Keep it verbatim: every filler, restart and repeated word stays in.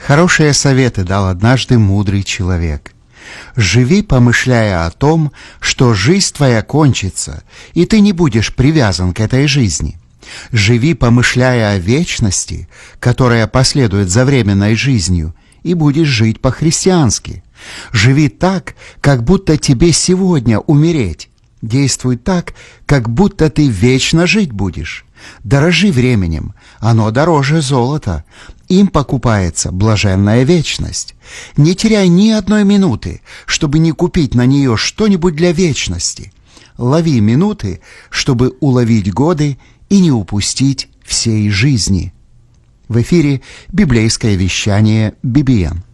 Хорошие советы дал однажды мудрый человек. Живи, помышляя о том, что жизнь твоя кончится, и ты не будешь привязан к этой жизни. Живи, помышляя о вечности, которая последует за временной жизнью, и будешь жить по-христиански. Живи так, как будто тебе сегодня умереть. Действуй так, как будто ты вечно жить будешь. Дорожи временем, оно дороже золота. Им покупается блаженная вечность. Не теряй ни одной минуты, чтобы не купить на нее что-нибудь для вечности. Лови минуты, чтобы уловить годы и не упустить всей жизни. В эфире библейское вещание би би эн.